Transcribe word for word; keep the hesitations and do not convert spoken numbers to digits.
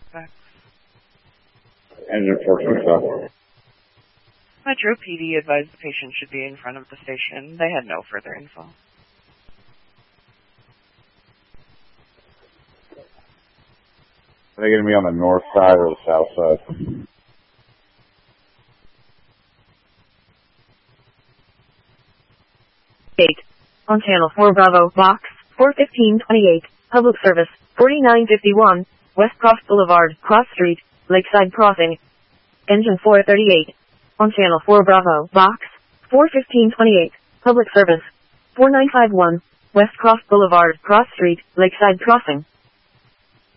suspects? Engine four two seven. Metro P D advised the patient should be in front of the station. They had no further info. Are they going to be on the north side or the south side? eight. On Channel four Bravo, Box four fifteen twenty-eight, Public Service, forty-nine fifty-one, West Cross Boulevard, Cross Street, Lakeside Crossing. Engine four thirty-eight. On Channel four Bravo, Box four fifteen twenty-eight, Public Service, forty-nine fifty-one, West Cross Boulevard, Cross Street, Lakeside Crossing.